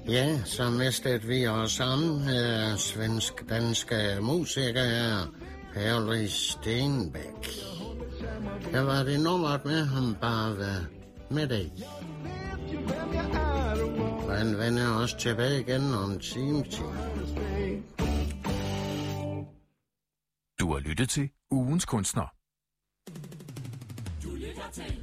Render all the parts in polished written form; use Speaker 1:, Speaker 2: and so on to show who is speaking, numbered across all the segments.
Speaker 1: Ja, så mistede vi os sammen, svensk-danske musikere, Per Stenbæk. Der var det nummeret med ham bare med dig. Og han vender os tilbage igen om en time.
Speaker 2: Du har lyttet til Ugens Kunstner.
Speaker 3: Du lytter til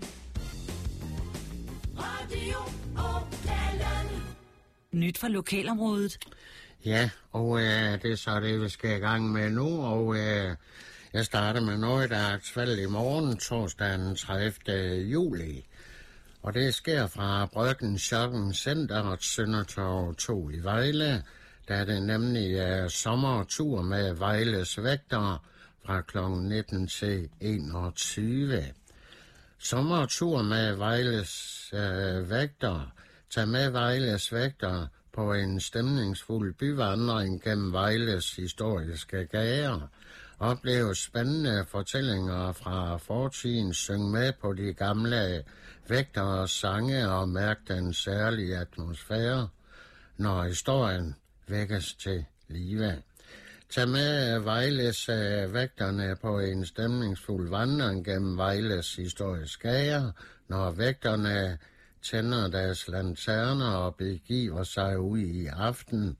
Speaker 3: Radio Opdalen. Nyt fra lokalområdet.
Speaker 1: Ja, og det er så det, vi skal i gang med nu, og jeg starter med noget, der er aktuelt i morgen, torsdag den 30. juli. Og det sker fra Bryggen Shopping Center, Søndertorv 2 i Vejle. Der er det nemlig sommertur med Vejles vægtere fra kl. 19 til 21. Sommertur med Vejles vægtere. Tag med Vejles vægtere på en stemningsfuld byvandring gennem Vejles historiske gader. Oplev spændende fortællinger fra fortiden, syng med på de gamle vægtere sange og mærk den særlige atmosfære, når historien vækkes til live. Tag med Vejles vægterne på en stemningsfuld vandring gennem Vejles historiske gader, når vægterne tænder deres lanterner og begiver sig ud i aften.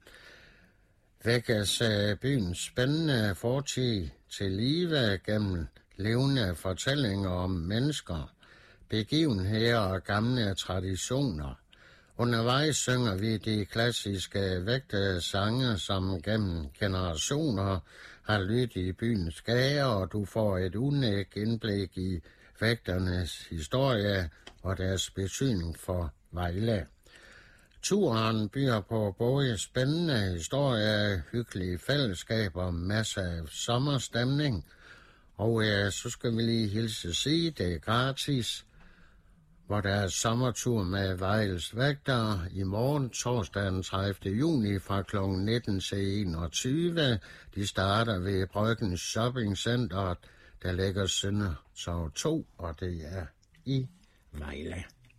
Speaker 1: Vækkes byens spændende fortid til live gennem levende fortællinger om mennesker, begivenheder og gamle traditioner. Undervejs synger vi de klassiske vægtesange, som gennem generationer har lyttet i byens gader, og du får et unikt indblik i vægternes historie og deres betydning for Vejle. Turen byder på både spændende historier, hyggelige fællesskaber og masser af sommerstemning. Og så skal vi lige hilse sige, det er gratis, hvor der er sommertur med Vejles vægtere i morgen, torsdag den 30. juni fra kl. 19 til 21. De starter ved Bryggen Shopping Center, der ligger Søndertorv 2, og det er i Vejle.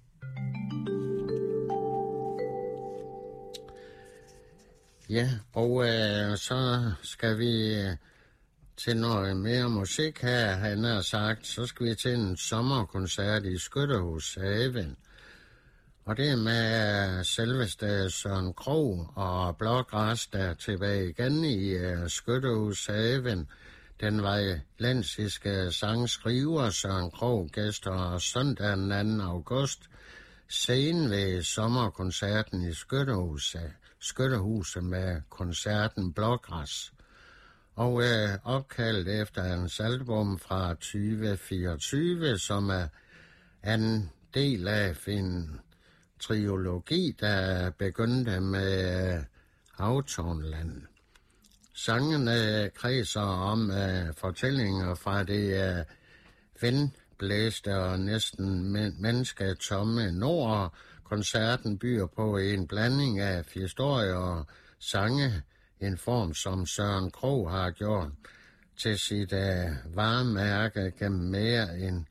Speaker 1: Ja, og så skal vi til noget mere musik her, han har sagt. Så skal vi til en sommerkoncert i Skyttehushaven. Og det er med selveste Søren Krog og Blågræs, der er tilbage igen i Skyttehushaven. Den vejlensiske sangskriver Søren Krog gæster søndag den 2. august scenen ved sommerkoncerten i Skyttehuset med koncerten Blågræs. Og opkaldt efter hans album fra 2024, som er en del af en trilogi, der begyndte med Havtornland. Sangene kredser om fortællinger fra det vindblæste og næsten mennesketomme nord. Koncerten byder på en blanding af historier og sange, en form som Søren Krog har gjort til sit varemærke gennem mere end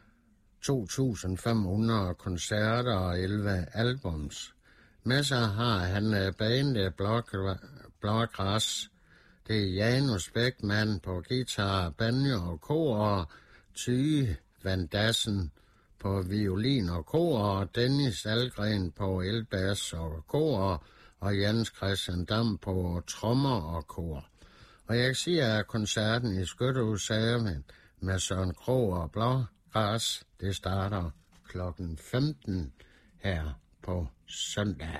Speaker 1: 2.500 koncerter og 11 albums. Med sig har han bandet Blågræs. Det er Janus Bækman på guitar, banjo og kor, og Tyge Van Dassen på violin og kor, og Dennis Algren på elbass og kor, og Jens Christian Dam på trommer og kor. Og jeg kan sige, at koncerten i Skyttehushaven med Søren Krog og Blågræs, det starter kl. 15 her på søndag.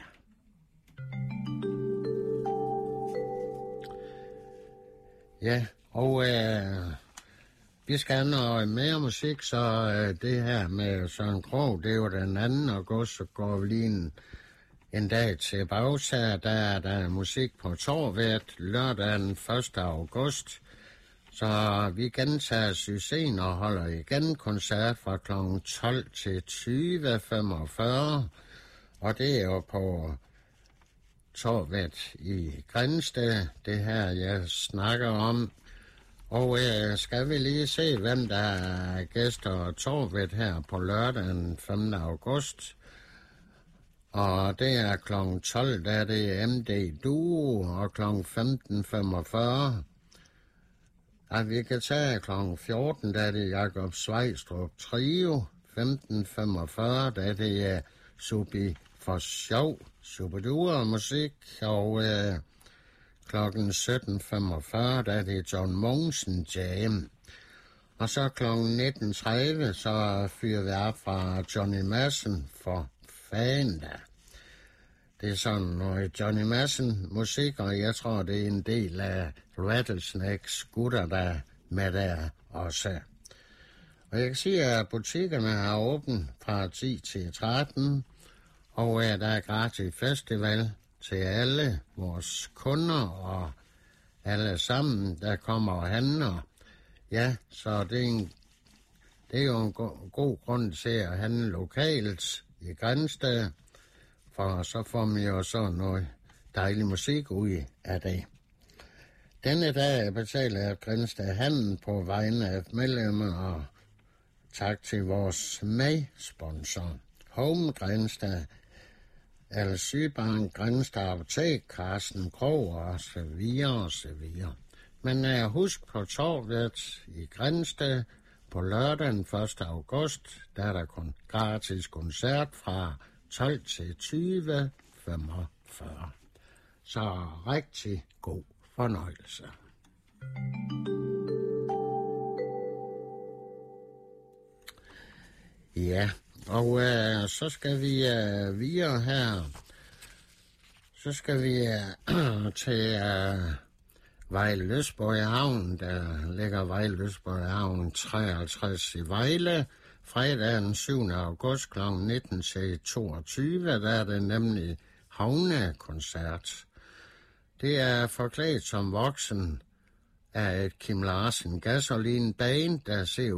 Speaker 1: Ja, og vi skal have noget mere musik, så det her med Søren Krog, det er jo den 2. august, så går vi lige en dag til bagsager. Der er musik på Torvet lørdag den 1. august. Så vi gentager succesen og holder igen koncert fra kl. 12 til 20.45. Og det er jo på Torvet i Grænsted, det her jeg snakker om. Og skal vi lige se, hvem der er gæster Torvet her på lørdag den 5. august. Og det er kl. 12, der er det MD Duo, og kl. 15.45. Ja, vi kan tage kl. 14, der er det Jakob Svejstrup Trio. 15.45, der er det Subi for sjov, Superdure musik, og kl. 17.45, der er det John Mogensen Jam. Og så kl. 19.30, så fyrer vi op fra Johnny Madsen for Fanda. Det er sådan noget Johnny Madsen musik, og jeg tror, det er en del af Rattlesnakes gutter, der er med der også. Og jeg kan sige, at butikkerne er åbent fra 10 til 13, og der er gratis festival til alle vores kunder og alle sammen, der kommer og handler. Ja, så det er jo en god grund til at handle lokalt i Grænsted, for så får vi jo så noget dejlig musik ud af det. Denne dag betaler Grænsted Handel på vegne af medlemmer, og tak til vores medsponsor. Home Grænsted, Al Sydbank, Grænsted Apotek, Carsten Krog og så videre og så videre. Men husk på torvet i Grænsted på lørdag den 1. august, der er der kun gratis koncert fra 12 til 20.45. Så rigtig god fornøjelse. Ja, og så skal vi videre her. Så skal vi til Vejle Løsborg Havn. Der ligger Vejle Løsborg Havn 53 i Vejle. Fredag den 7. august kl. 19 til 22, der er det nemlig havnekoncert. Det er forklædt som voksen af et Kim Larsen Gasolin band, der ser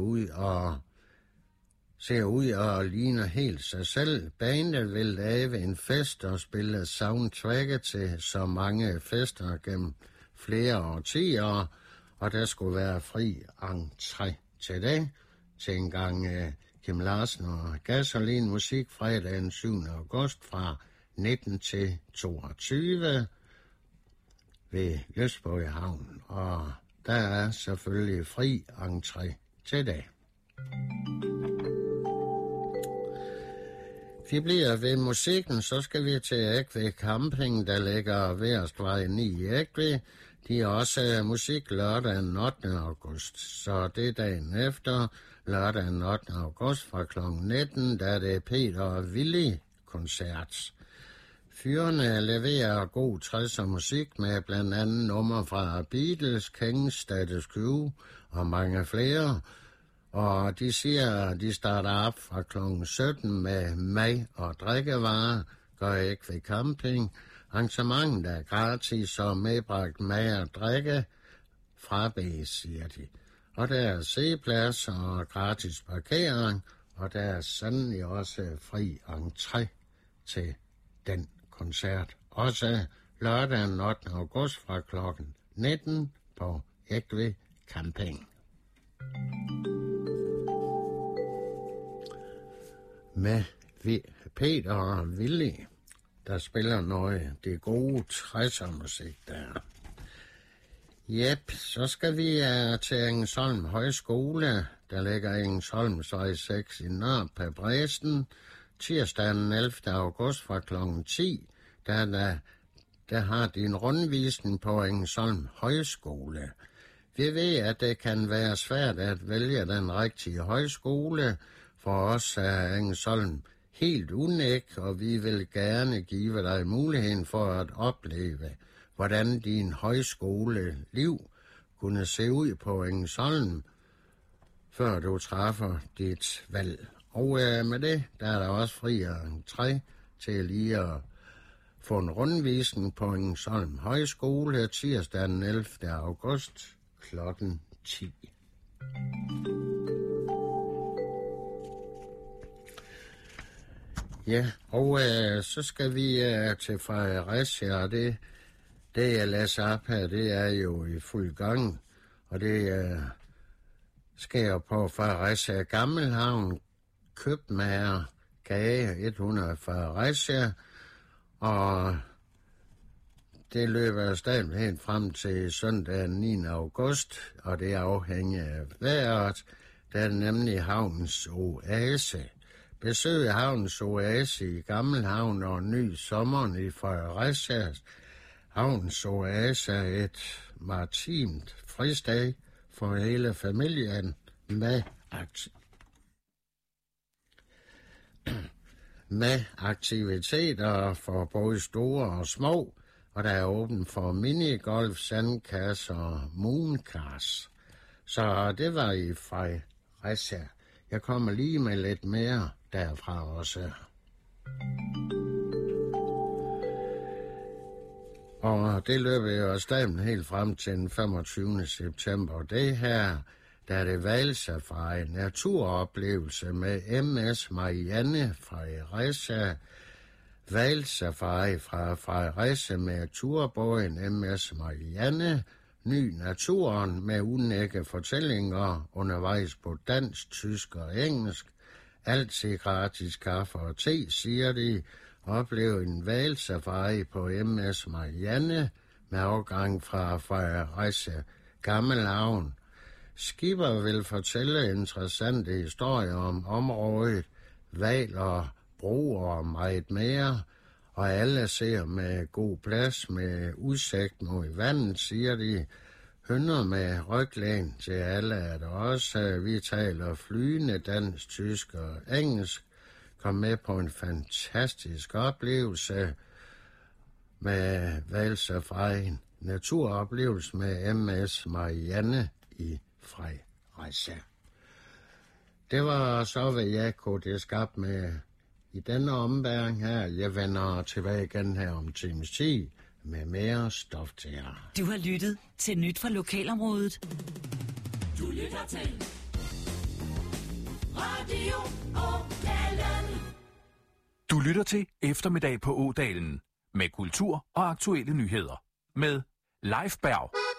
Speaker 1: ud og ligner helt sig selv. Bandet vil lave en fest og spille soundtracket til så mange fester gennem flere årtier, og der skulle være fri entré til det. Til en gang Kim Larsen og Gasolin musik fredag den 7. august fra 19 til 22 ved Løsborg Havn, og der er selvfølgelig fri entré til det. Vi bliver ved musikken, så skal vi til Ægved Camping, der ligger Værstvej 9 i Ægved. De har også musik lørdag den 8. august, så det er dagen efter, lørdag den 8. august fra kl. 19, der er det Peter og Willy koncert. Fyrene leverer god 60'er musik med blandt andet numre fra Beatles, Kings, Status Quo og mange flere. Og de siger, at de starter op fra kl. 17 med mad og drikkevarer, gør ikke ved camping. Arrangementet er gratis og medbragt mad og drikke fra base, siger de. Og der er sideplads og gratis parkering, og der er sandelig også fri entré til den koncert. Også lørdag den 8. august fra kl. 19 på Ægved Camping. Med Peter og Willy, der spiller noget det gode 60'er musik der. Jep, så skal vi til Engelsholm Højskole, der ligger Engelsholmsvej 6 i Nørre på Bræsten. Tirsdag den 11. august fra kl. 10, der har de en rundvisning på Engelsholm Højskole. Vi ved, at det kan være svært at vælge den rigtige højskole. For os er Engelsholm helt unik, og vi vil gerne give dig muligheden for at opleve, hvordan din højskoleliv kunne se ud på Engelsholm, før du træffer dit valg. Og med det, der er der også fri entré til lige at få en rundvisning på Engelsholm Højskole tirsdag den 11. august kl. 10. Ja, og så skal vi til Fredericia, og det jeg læser op her, det er jo i fuld gang, og det sker på Fredericia Gammelhavn, købmager Gage 100 fra Fredericia, og det løber stadig helt frem til søndag 9. august, og det er afhængigt af vejret. Der er nemlig havnens oase. Besøg havnens oase i Gammelhavn og ny sommeren i Fredericia. Havnens oase er et maritimt fristed for hele familien med aktiviteter for både store og små, og der er åben for minigolf, sandkasse og mooncars. Så det var i Fredericia. Jeg kommer lige med lidt mere derfra også. Og det løber jo stadig helt frem til den 25. september. Det her, der er det hvalsafari naturoplevelse med MS Marianne fra Fredericia. Hvalsafari fra Fredericia med turbåden MS Marianne. Ny naturen med unække fortællinger undervejs på dansk, tysk og engelsk. Altid gratis kaffe og te, siger de. Oplev en hvalsafari på MS Marianne med afgang fra Fredericia Gammelhavn. Skipper vil fortælle interessante historier om området, hvaler, broer og meget mere, og alle ser med god plads med udsigt mod vandet, siger de. Hønder med ryglæn til alle er der også. Vi taler flydende dansk, tysk og engelsk. Kom med på en fantastisk oplevelse med hvalsafarien. Naturoplevelse med MS Marianne i Fredericia. Det var så, hvad jeg kunne skabe med i denne ombæring her. Jeg vender tilbage igen her om times 10 med mere stof til jer.
Speaker 3: Du har lyttet til Nyt fra Lokalområdet.
Speaker 4: Du lytter til Radio Ådalen.
Speaker 2: Du lytter til Eftermiddag på Ådalen med kultur og aktuelle nyheder med Leif Berg.